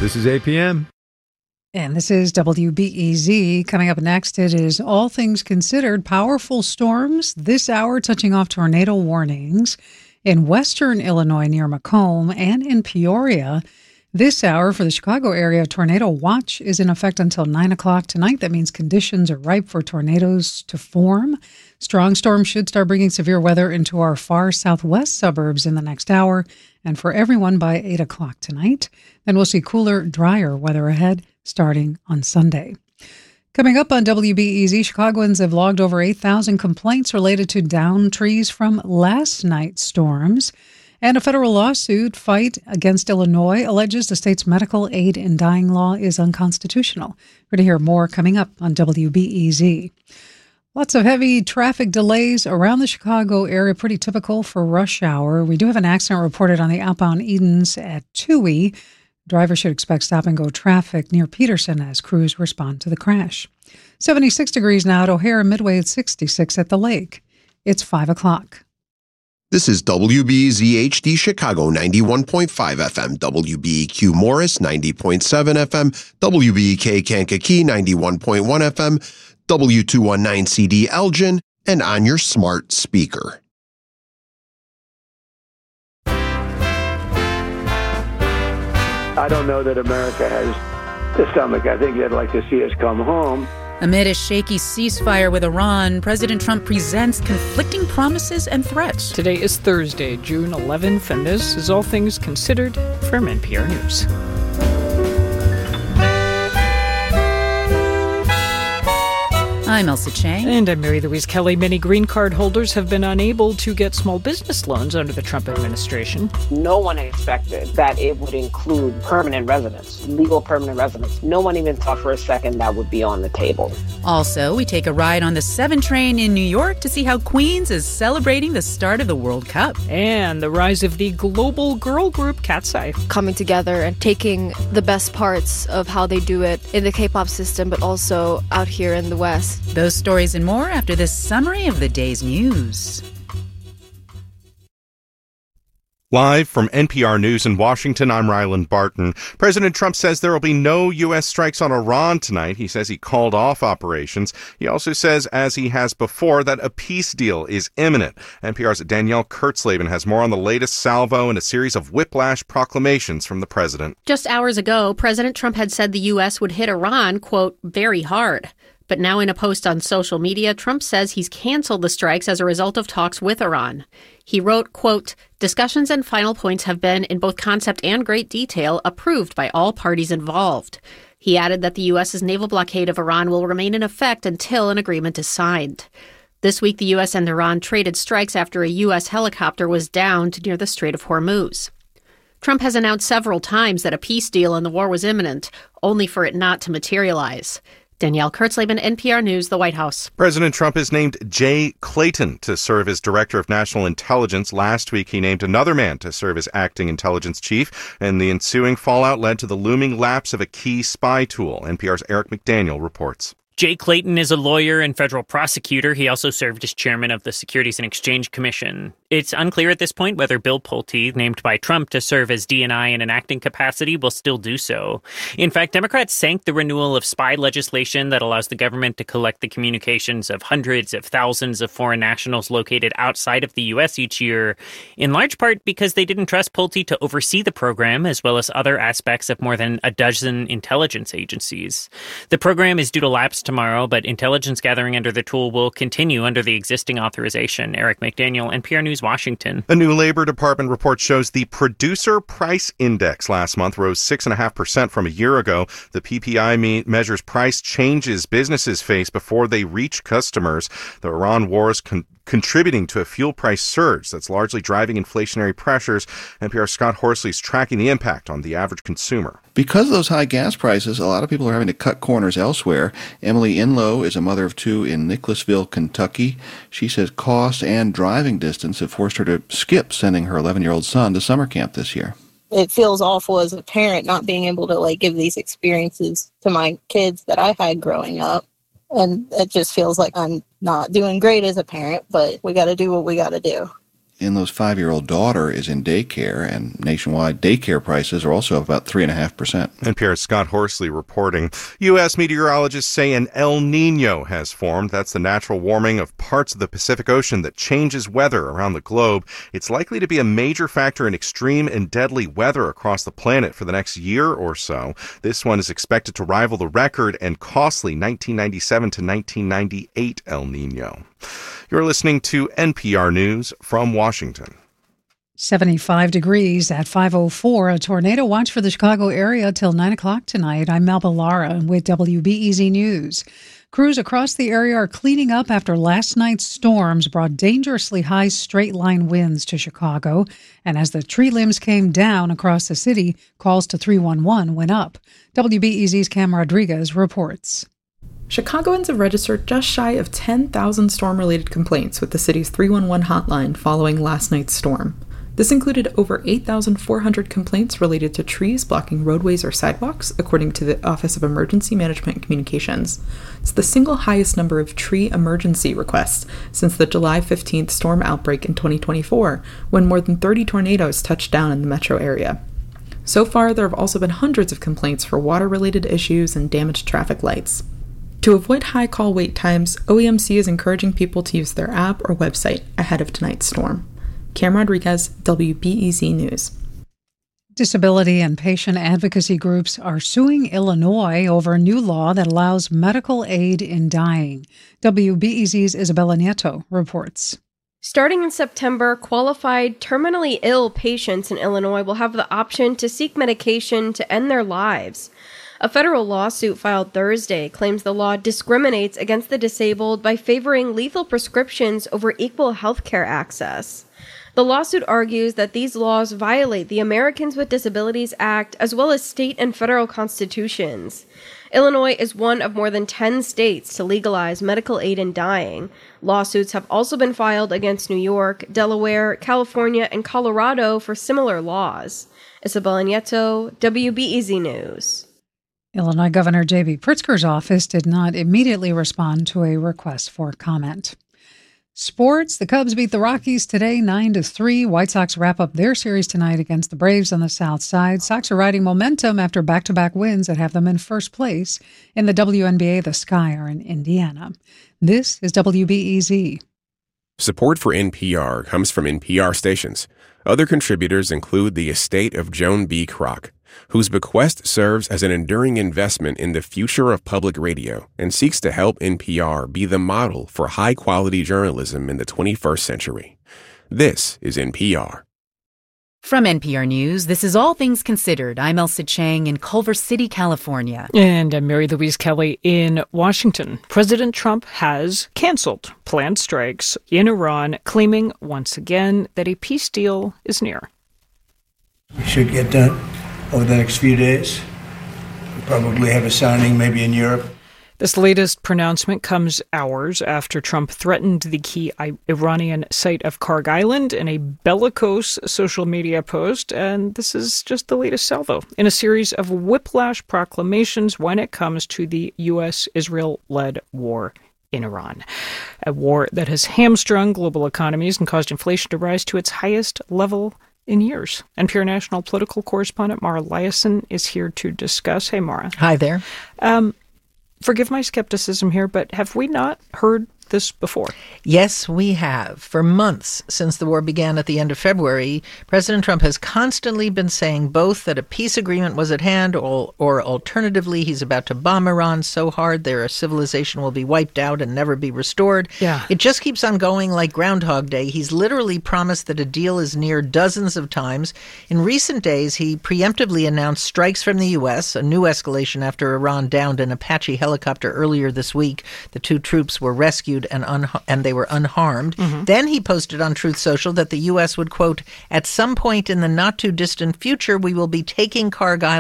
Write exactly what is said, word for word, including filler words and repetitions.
This is A P M. And this is W B E Z. Coming up next, it is All Things Considered. Powerful storms this hour touching off tornado warnings in western Illinois near Macomb and in Peoria. This hour for the Chicago area, tornado watch is in effect until nine o'clock tonight. That means conditions are ripe for tornadoes to form. Strong storms should start bringing severe weather into our far southwest suburbs in the next hour and for everyone by eight o'clock tonight. Then we'll see cooler, drier weather ahead starting on Sunday. Coming up on W B E Z, Chicagoans have logged over eight thousand complaints related to downed trees from last night's storms. And a federal lawsuit fight against Illinois alleges the state's medical aid in dying law is unconstitutional. We're going to hear more coming up on W B E Z. Lots of heavy traffic delays around the Chicago area, pretty typical for rush hour. We do have an accident reported on the outbound Edens at Toohey. Drivers should expect stop-and-go traffic near Peterson as crews respond to the crash. seventy-six degrees now at O'Hare, Midway at sixty-six at the lake. It's five o'clock. This is W B E Z H D Chicago ninety-one point five F M, W B E Q Morris ninety point seven F M, W B E K Kankakee ninety-one point one F M, W two nineteen C D Elgin, and on your smart speaker. I don't know that America has the stomach. I think they'd like to see us come home. Amid a shaky ceasefire with Iran, President Trump presents conflicting promises and threats. Today is Thursday, June eleventh, and this is All Things Considered from N P R News. I'm Elsa Chang. And I'm Mary Louise Kelly. Many green card holders have been unable to get small business loans under the Trump administration. No one expected that it would include permanent residents, legal permanent residents. No one even thought for a second that would be on the table. Also, we take a ride on the seven train in New York to see how Queens is celebrating the start of the World Cup. And the rise of the global girl group Cat's Eye. Coming together and taking the best parts of how they do it in the K-pop system, but also out here in the West. Those stories and more after this summary of the day's news. Live from N P R News in Washington, I'm Ryland Barton. President Trump says there will be no U S strikes on Iran tonight. He says he called off operations. He also says, as he has before, that a peace deal is imminent. N P R's Danielle Kurtzleben has more on the latest salvo and a series of whiplash proclamations from the president. Just hours ago, President Trump had said the U S would hit Iran, quote, very hard. But now in a post on social media, Trump says he's canceled the strikes as a result of talks with Iran. He wrote, quote, discussions and final points have been, in both concept and great detail, approved by all parties involved. He added that the U S's naval blockade of Iran will remain in effect until an agreement is signed. This week, the U S and Iran traded strikes after a U S helicopter was downed near the Strait of Hormuz. Trump has announced several times that a peace deal and the war was imminent, only for it not to materialize. Danielle Kurtzleben, N P R News, the White House. President Trump has named Jay Clayton to serve as Director of National Intelligence. Last week, he named another man to serve as Acting Intelligence Chief, and the ensuing fallout led to the looming lapse of a key spy tool. N P R's Eric McDaniel reports. Jay Clayton is a lawyer and federal prosecutor. He also served as chairman of the Securities and Exchange Commission. It's unclear at this point whether Bill Pulte, named by Trump to serve as D and I in an acting capacity, will still do so. In fact, Democrats sank the renewal of spy legislation that allows the government to collect the communications of hundreds of thousands of foreign nationals located outside of the U S each year, in large part because they didn't trust Pulte to oversee the program, as well as other aspects of more than a dozen intelligence agencies. The program is due to lapse tomorrow, but intelligence gathering under the tool will continue under the existing authorization. Eric McDaniel, N P R News, Washington. A new Labor Department report shows the Producer Price Index last month rose six point five percent from a year ago. The P P I me- measures price changes businesses face before they reach customers. The Iran war is con- contributing to a fuel price surge that's largely driving inflationary pressures. N P R's Scott Horsley is tracking the impact on the average consumer. Because of those high gas prices, a lot of people are having to cut corners elsewhere. Emily Inlow is a mother of two in Nicholasville, Kentucky. She says cost and driving distance have forced her to skip sending her eleven-year-old son to summer camp this year. It feels awful as a parent not being able to like give these experiences to my kids that I had growing up. And it just feels like I'm not doing great as a parent, but we got to do what we got to do. and those five-year-old daughter is in daycare, and nationwide daycare prices are also about three point five percent. N P R's Scott Horsley reporting. U S meteorologists say an El Nino has formed. That's the natural warming of parts of the Pacific Ocean that changes weather around the globe. It's likely to be a major factor in extreme and deadly weather across the planet for the next year or so. This one is expected to rival the record and costly nineteen ninety-seven to nineteen ninety-eight El Nino. You're listening to N P R News from Washington. seventy-five degrees at five oh four. A tornado watch for the Chicago area till nine o'clock tonight. I'm Melba Lara with W B E Z News. Crews across the area are cleaning up after last night's storms brought dangerously high straight-line winds to Chicago. And as the tree limbs came down across the city, calls to three one one went up. W B E Z's Cam Rodriguez reports. Chicagoans have registered just shy of ten thousand storm-related complaints with the city's three one one hotline following last night's storm. This included over eight thousand four hundred complaints related to trees blocking roadways or sidewalks, according to the Office of Emergency Management and Communications. It's the single highest number of tree emergency requests since the July fifteenth storm outbreak in twenty twenty-four, when more than thirty tornadoes touched down in the metro area. So far, there have also been hundreds of complaints for water-related issues and damaged traffic lights. To avoid high call wait times, O E M C is encouraging people to use their app or website ahead of tonight's storm. Cam Rodriguez, W B E Z News. Disability and patient advocacy groups are suing Illinois over a new law that allows medical aid in dying. W B E Z's Isabella Nieto reports. Starting in September, qualified terminally ill patients in Illinois will have the option to seek medication to end their lives. A federal lawsuit filed Thursday claims the law discriminates against the disabled by favoring lethal prescriptions over equal health care access. The lawsuit argues that these laws violate the Americans with Disabilities Act as well as state and federal constitutions. Illinois is one of more than ten states to legalize medical aid in dying. Lawsuits have also been filed against New York, Delaware, California, and Colorado for similar laws. Isabella Nieto, W B E Z News. Illinois Governor J B Pritzker's office did not immediately respond to a request for comment. Sports, the Cubs beat the Rockies today nine to three. White Sox wrap up their series tonight against the Braves on the south side. Sox are riding momentum after back-to-back wins that have them in first place. In the W N B A, the Sky are in Indiana. This is W B E Z. Support for N P R comes from N P R stations. Other contributors include the estate of Joan B. Kroc, whose bequest serves as an enduring investment in the future of public radio and seeks to help N P R be the model for high-quality journalism in the twenty-first century. This is N P R. From N P R News, this is All Things Considered. I'm Elsa Chang in Culver City, California. And I'm Mary Louise Kelly in Washington. President Trump has canceled planned strikes in Iran, claiming once again that a peace deal is near. We should get done over the next few days. We'll probably have a signing maybe in Europe. This latest pronouncement comes hours after Trump threatened the key Iranian site of Karg Island in a bellicose social media post, and this is just the latest salvo in a series of whiplash proclamations when it comes to the U S Israel-led war in Iran, a war that has hamstrung global economies and caused inflation to rise to its highest level in years. N P R national political correspondent Mara Liasson is here to discuss. Hey, Mara. Hi there. Um, forgive my skepticism here, but have we not heard this before? Yes, we have. For months since the war began at the end of February, President Trump has constantly been saying both that a peace agreement was at hand or, or alternatively he's about to bomb Iran so hard their civilization will be wiped out and never be restored. Yeah. It just keeps on going like Groundhog Day. He's literally promised that a deal is near dozens of times. In recent days, he preemptively announced strikes from the U S, a new escalation after Iran downed an Apache helicopter earlier this week. The two troops were rescued and unha- and they were unharmed. Mm-hmm. Then he posted on Truth Social that the U S would, quote, at some point in the not-too-distant future, we will be taking Karg Island